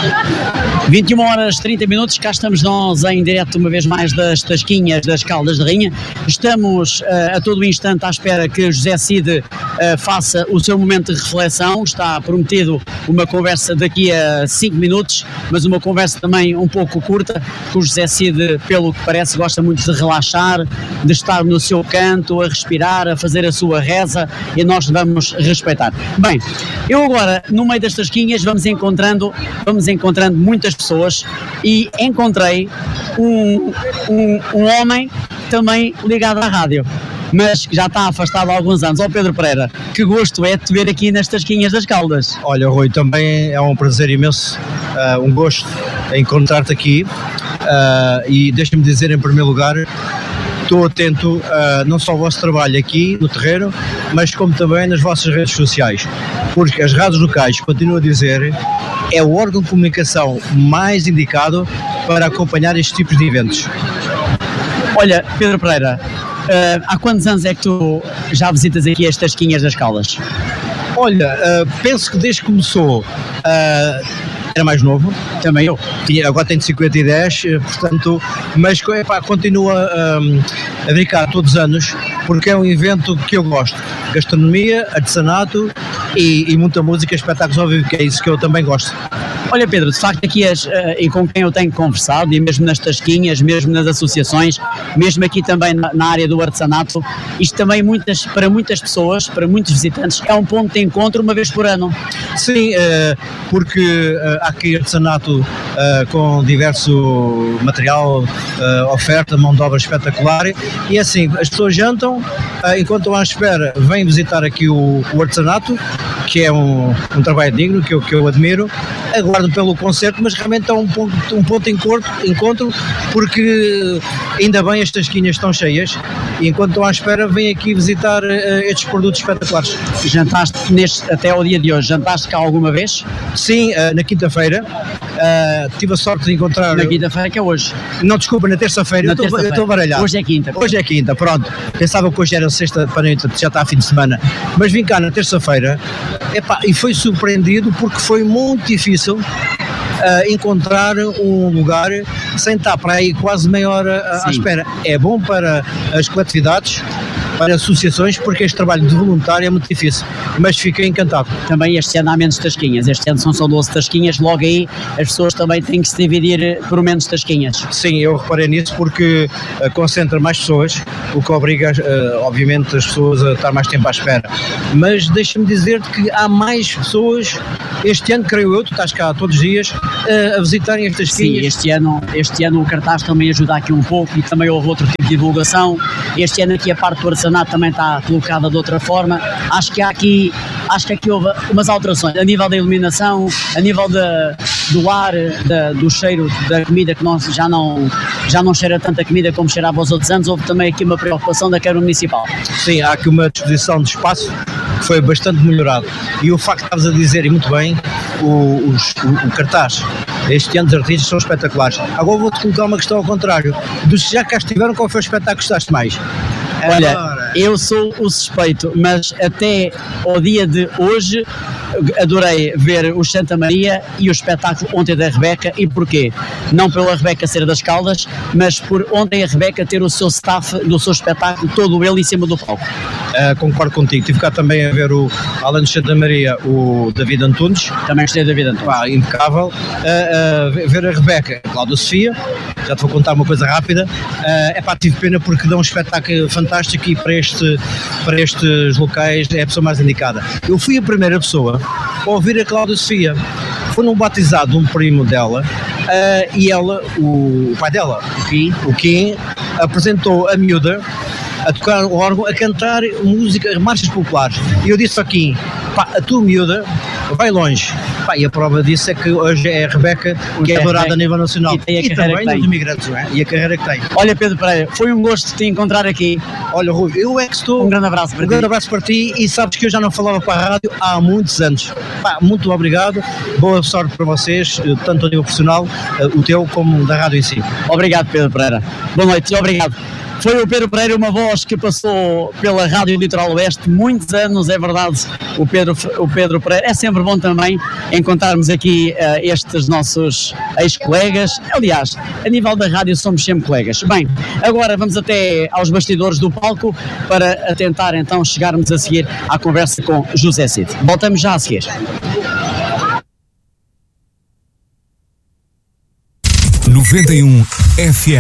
21 horas 30 minutos, cá estamos nós em direto uma vez mais das Tasquinhas das Caldas de Rainha. Estamos a todo instante à espera que José Cid faça o seu momento de reflexão. Está prometido uma conversa daqui a 5 minutos, mas uma conversa também um pouco curta, que o José Cid, pelo que parece, gosta muito de relaxar, de estar no seu canto, a respirar, a fazer a sua reza, e nós vamos respeitar. Bem, eu agora, no meio das Tasquinhas, vamos encontrando muitas pessoas, e encontrei um homem também ligado à rádio, mas já está afastado há alguns anos. Ó Pedro Pereira, que gosto é de te ver aqui nas Tasquinhas das Caldas. Olha, Rui, também é um prazer imenso, um gosto encontrar-te aqui, e deixa-me dizer em primeiro lugar, estou atento não só ao vosso trabalho aqui no terreiro, mas como também nas vossas redes sociais, porque as rádios locais, continuo a dizer, é o órgão de comunicação mais indicado para acompanhar este tipo de eventos. Olha, Pedro Pereira, há quantos anos é que tu já visitas aqui as Tasquinhas das Caldas? Olha, penso que desde que começou, era mais novo, também eu. Agora tenho 50 e 10, portanto, mas continua a dedicar todos os anos, porque é um evento que eu gosto. Gastronomia, artesanato e muita música, espetáculos ao vivo, que é isso que eu também gosto. Olha Pedro, de facto aqui e com quem eu tenho conversado, e mesmo nas Tasquinhas, mesmo nas associações, mesmo aqui também na área do artesanato, isto também para muitas pessoas, para muitos visitantes, é um ponto de encontro uma vez por ano. Sim, porque há aqui artesanato com diverso material, oferta, mão de obra espetacular, e assim, as pessoas jantam, enquanto estão à espera, vêm visitar aqui o artesanato, que é um trabalho digno, que eu admiro, aguardam pelo concerto, mas realmente é um ponto de encontro, porque ainda bem as Tasquinhas estão cheias, e enquanto estão à espera, vêm aqui visitar estes produtos espetaculares. Jantaste até ao dia de hoje, jantaste cá alguma vez? Sim, na quinta-feira. Tive a sorte de encontrar... Na quinta-feira, que é hoje? Não, desculpa, na terça-feira. Eu estou baralhado. Hoje é quinta. Hoje é quinta, pronto. Pensava que hoje era sexta, já está a fim de semana. Mas vim cá na terça-feira, e foi surpreendido porque foi muito difícil encontrar um lugar sem estar para aí quase meia hora à espera. É bom para as coletividades, para associações, porque este trabalho de voluntário é muito difícil, mas fiquei encantado. Também este ano há menos Tasquinhas, este ano são só 12 Tasquinhas, logo aí as pessoas também têm que se dividir por menos Tasquinhas. Sim, eu reparei nisso porque concentra mais pessoas, o que obriga obviamente as pessoas a estar mais tempo à espera, mas deixa-me dizer-te que há mais pessoas este ano, creio eu, tu estás cá todos os dias, a visitarem as Tasquinhas. Sim, este ano o cartaz também ajuda aqui um pouco, e também houve outro tipo de divulgação. Este ano aqui a parte do artesanato também está colocada de outra forma. Acho que aqui houve umas alterações a nível da iluminação, a nível do ar, do cheiro da comida, que já não cheira tanta comida como cheirava aos outros anos. Houve também aqui uma preocupação da Câmara Municipal. Sim, há aqui uma disposição de espaço que foi bastante melhorado, e o facto de estavas a dizer, e muito bem, o cartaz este ano dos artistas são espetaculares. Agora vou-te colocar uma questão ao contrário: dos que já cá estiveram, qual foi o espetáculo que gostaste mais? Olha, eu sou o suspeito, mas até ao dia de hoje adorei ver o Santa Maria e o espetáculo ontem da Rebeca. E porquê? Não pela Rebeca ser das Caldas, mas por ontem a Rebeca ter o seu staff do seu espetáculo, todo ele em cima do palco. Concordo contigo. Tive cá também a ver, além do Santa Maria, o David Antunes. Também gostei do David Antunes. Impecável. Ver a Rebeca, a Cláudia Sofia. Já te vou contar uma coisa rápida. Tive pena porque dá um espetáculo fantástico, e para estes locais é a pessoa mais indicada. Eu fui a primeira pessoa a ouvir a Cláudia Sofia. Foi num batizado de um primo dela, e ela, o pai dela, o Kim, apresentou a miúda a tocar o órgão, a cantar música, marchas populares. E eu disse aqui, a tua miúda vai longe. E a prova disso é que hoje é a Rebeca, que é adorada a nível nacional. E também dos imigrantes, não é? E a carreira que tem. Olha, Pedro Pereira, foi um gosto te encontrar aqui. Olha, Rui, eu é que estou... Um grande abraço para ti. Um grande abraço para ti, e sabes que eu já não falava para a rádio há muitos anos. Muito obrigado, boa sorte para vocês, tanto a nível profissional, o teu, como da rádio em si. Obrigado, Pedro Pereira. Boa noite e obrigado. Foi o Pedro Pereira, uma voz que passou pela Rádio Litoral Oeste muitos anos, é verdade, o Pedro Pereira. É sempre bom também encontrarmos aqui estes nossos ex-colegas. Aliás, a nível da rádio somos sempre colegas. Bem, agora vamos até aos bastidores do palco para tentar então chegarmos a seguir à conversa com José Cid. Voltamos já a seguir. 91 FM.